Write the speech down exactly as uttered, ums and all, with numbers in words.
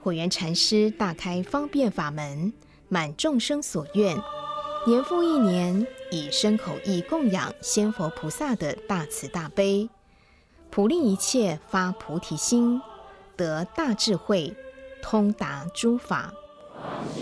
火源禅师大开方便法门，满众生所愿，年复一年，以身口意供养仙佛菩萨的大慈大悲，普令一切发菩提心，得大智慧，通达诸法。